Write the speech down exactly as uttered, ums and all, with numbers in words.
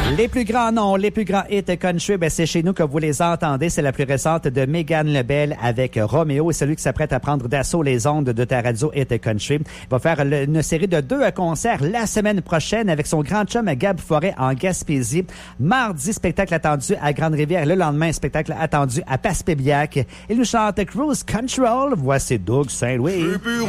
Les plus grands noms, les plus grands hits country, ben c'est chez nous que vous les entendez. C'est la plus récente de Megan Lebel avec Roméo, et celui qui s'apprête à prendre d'assaut les ondes de ta radio Hit Country. Il va faire le, une série de deux concerts la semaine prochaine avec son grand chum Gab Forêt en Gaspésie. Mardi, spectacle attendu à Grande-Rivière. Le lendemain, spectacle attendu à Passepébiac. Il nous chante Cruise Control. Voici Doug Saint-Louis.